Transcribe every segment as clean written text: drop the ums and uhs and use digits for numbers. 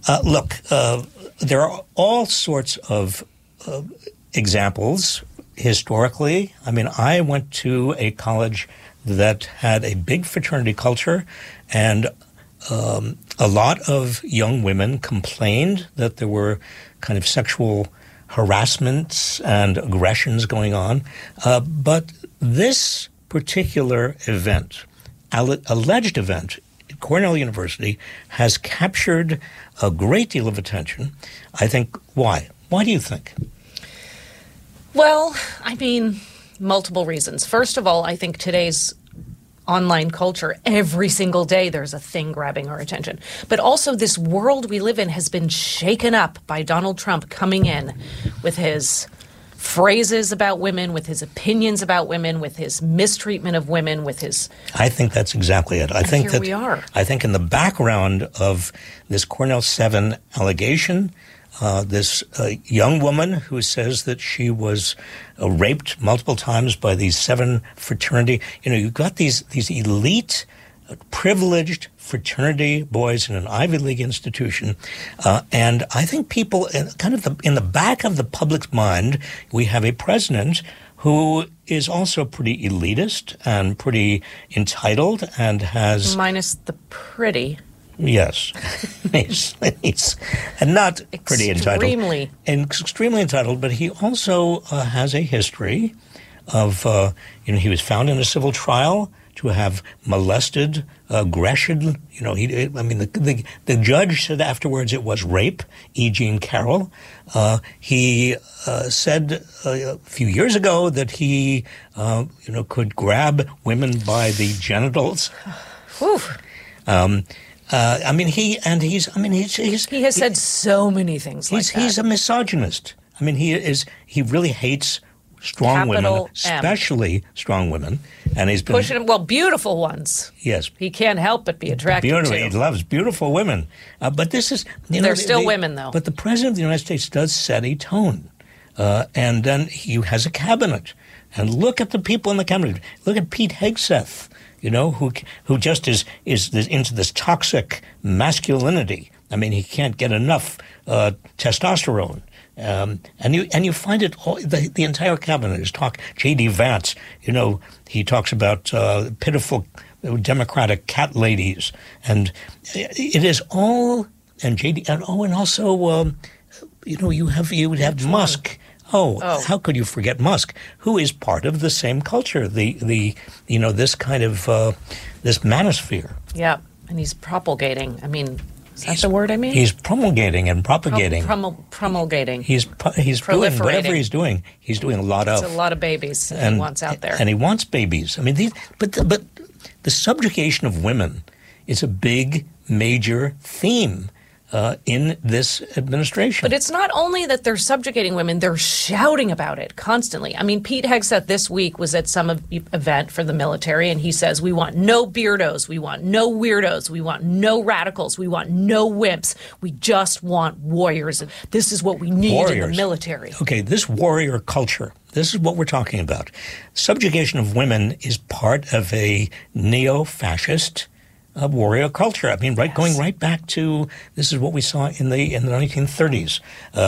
Look, there are all sorts of examples historically. I mean, I went to a college that had a big fraternity culture, and a lot of young women complained that there were kind of sexual harassments and aggressions going on. But this particular event, alleged event, at Cornell University, has captured a great deal of attention. I think, why? Why do you think? Well, I mean, multiple reasons. First of all, I think today's online culture, every single day there's a thing grabbing our attention. But also this world we live in has been shaken up by Donald Trump coming in with his phrases about women, with his opinions about women, with his mistreatment of women, with his... I think that's exactly it. I think here we are. I think in the background of this Cornell 7 allegation, this young woman who says that she was raped multiple times by these 7 fraternity. You know, you've got these elite, privileged fraternity boys in an Ivy League institution, and I think people, kind of in the back of the public's mind, we have a president who is also pretty elitist and pretty entitled and has... Minus the pretty... Yes, he's not pretty entitled. Extremely entitled, but he also has a history of, he was found in a civil trial to have molested aggression. The judge said afterwards it was rape, E. Jean Carroll. He said a few years ago that he, could grab women by the genitals. Whew. He has said so many things like that. He's a misogynist. I mean, he really hates strong women, especially strong women, and he's been pushing them. Beautiful ones. Yes, he can't help but be attracted to. He loves beautiful women, but this is they're still women though. But the president of the United States does set a tone, and then he has a cabinet, and look at the people in the cabinet. Look at Pete Hegseth. Who just is into this toxic masculinity. I mean, he can't get enough testosterone, and you find it all. The entire cabinet is talk. J.D. Vance, he talks about pitiful Democratic cat ladies, and it is all. And J.D. and also you would have Musk. Oh, how could you forget Musk, who is part of the same culture, this kind of, this manosphere. Yeah, and he's propagating. I mean, is that the word I mean? He's promulgating and propagating. Promulgating. He's doing whatever he's doing a lot of. It's a lot of babies he wants out there. And he wants babies. I mean, but the subjugation of women is a big, major theme in this administration. But it's not only that they're subjugating women, they're shouting about it constantly. I mean, Pete Hegseth this week was at some event for the military, and he says, we want no beardos, we want no weirdos, we want no radicals, we want no wimps, we just want warriors. And this is what we need in the military. Okay, this warrior culture, this is what we're talking about. Subjugation of women is part of a neo-fascist warrior culture. I mean, going right back to, this is what we saw in the 1930s.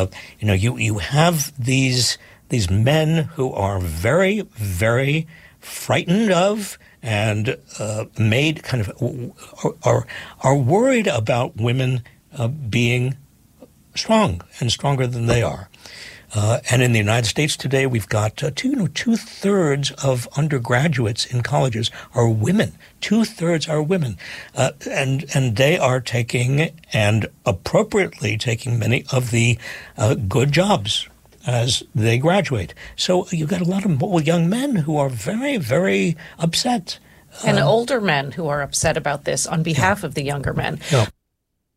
You have these men who are very, very frightened of and made kind of are worried about women being strong and stronger than they are. And in the United States today, we've got two-thirds of undergraduates in colleges are women. Two-thirds are women. And they are taking, and appropriately taking, many of the good jobs as they graduate. So you've got a lot of young men who are very, very upset. And older men who are upset about this on behalf of the younger men. Yeah.